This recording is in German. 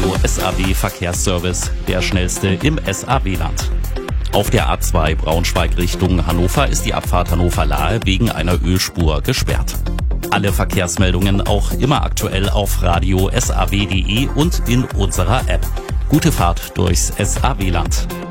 Radio SAW Verkehrsservice, der schnellste im SAW-Land. Auf der A2 Braunschweig Richtung Hannover ist die Abfahrt Hannover-Lahe wegen einer Ölspur gesperrt. Alle Verkehrsmeldungen auch immer aktuell auf radio SAW.de und in unserer App. Gute Fahrt durchs SAW-Land.